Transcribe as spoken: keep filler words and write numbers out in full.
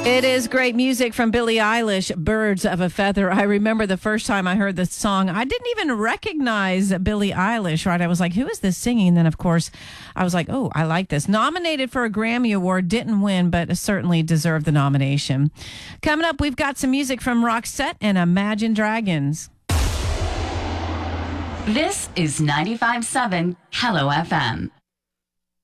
It is great music from Billie Eilish, Birds of a Feather. I remember the first time I heard this song, I didn't even recognize Billie Eilish, right? I was like, who is this singing? And then, of course, I was like, oh, I like this. Nominated for a Grammy Award, didn't win, but certainly deserved the nomination. Coming up, we've got some music from Roxette and Imagine Dragons. This is ninety-five point seven Hello F M.